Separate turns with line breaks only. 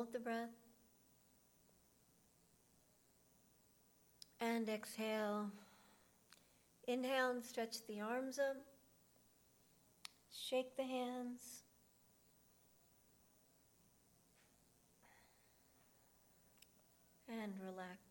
hold the breath. And exhale. Inhale and stretch the arms up. Shake the hands. And relax.